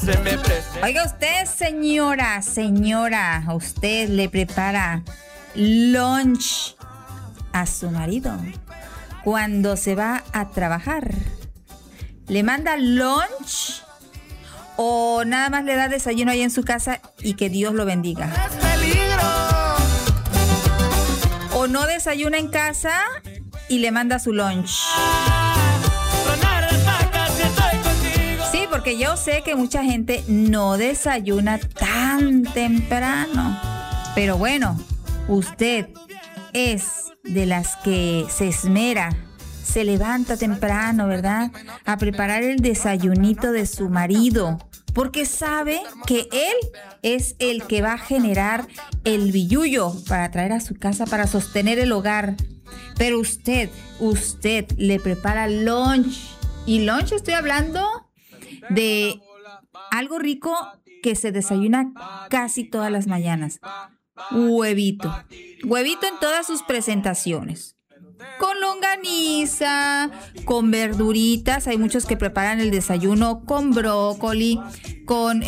Oiga usted, señora, usted le prepara lunch a su marido cuando se va a trabajar. ¿Le manda lunch o nada más le da desayuno ahí en su casa y que Dios lo bendiga? ¿O no desayuna en casa y le manda su lunch? Sí, porque yo sé que mucha gente no desayuna tan temprano. Pero bueno, usted es de las que se esmera, se levanta temprano, ¿verdad?, a preparar el desayunito de su marido, porque sabe que él es el que va a generar el billullo para traer a su casa, para sostener el hogar. Pero usted le prepara lunch. Y lunch estoy hablando de algo rico que se desayuna casi todas las mañanas. Huevito en todas sus presentaciones. Con longaniza, con verduritas. Hay muchos que preparan el desayuno con brócoli, con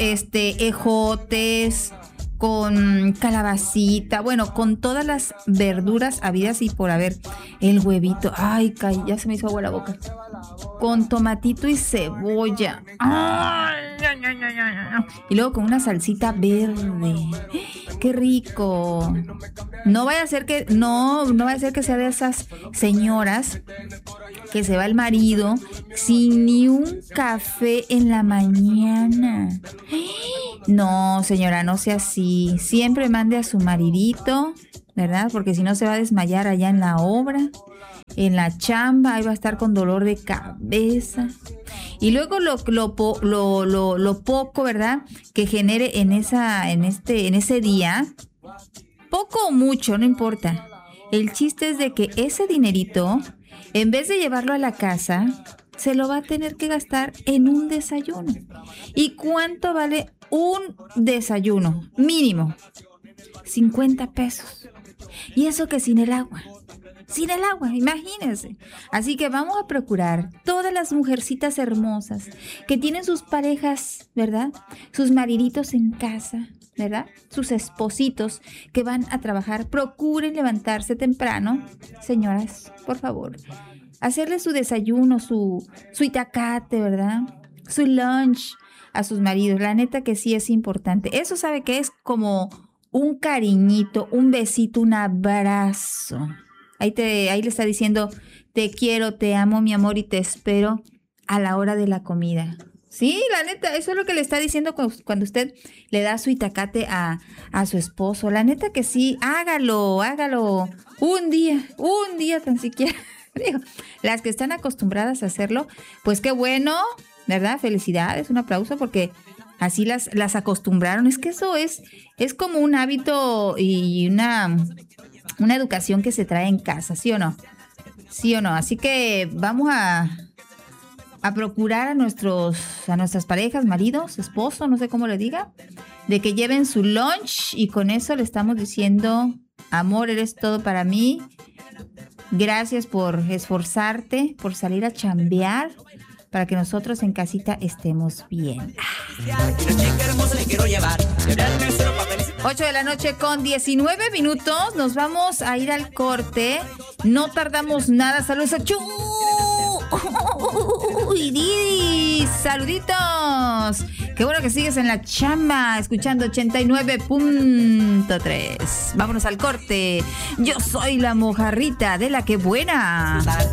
ejotes, con calabacita, bueno, con todas las verduras habidas y por haber. El huevito, ay, ya se me hizo agua la boca. Con tomatito y cebolla. Ay. Y luego con una salsita verde. ¡Qué rico! No vaya a ser que sea de esas señoras que se va el marido sin ni un café en la mañana. No, señora, no sea así. Siempre mande a su maridito, ¿verdad? Porque si no se va a desmayar allá en la obra, en la chamba, ahí va a estar con dolor de cabeza. Y luego lo poco, ¿verdad?, que genere en ese día, poco o mucho, no importa. El chiste es de que ese dinerito, en vez de llevarlo a la casa, se lo va a tener que gastar en un desayuno. ¿Y cuánto vale un desayuno? Mínimo 50 pesos. Y eso que sin el agua. Sin el agua, imagínense. Así que vamos a procurar, todas las mujercitas hermosas que tienen sus parejas, ¿verdad?, sus mariditos en casa, ¿verdad?, sus espositos que van a trabajar, procuren levantarse temprano, señoras, por favor, hacerle su desayuno, su itacate, ¿verdad?, su lunch a sus maridos. La neta que sí es importante. Eso sabe que es como un cariñito, un besito, un abrazo. Ahí le está diciendo, te quiero, te amo, mi amor, y te espero a la hora de la comida. Sí, la neta, eso es lo que le está diciendo cuando usted le da su itacate a su esposo. La neta que sí, hágalo. Un día tan siquiera. Digo, las que están acostumbradas a hacerlo, pues qué bueno, ¿verdad? Felicidades, un aplauso, porque así las acostumbraron. Es que eso es como un hábito y una educación que se trae en casa, ¿sí o no? ¿Sí o no? Así que vamos a procurar a nuestras parejas, maridos, esposos, no sé cómo le diga, de que lleven su lunch, y con eso le estamos diciendo, amor, eres todo para mí. Gracias por esforzarte, por salir a chambear, para que nosotros en casita estemos bien. 8 de la noche con 19 minutos. Nos vamos a ir al corte. No tardamos nada. Saludos a Chu. Didi, saluditos. Qué bueno que sigues en la chamba, escuchando 89.3. Vámonos al corte. Yo soy la mojarrita de la que buena.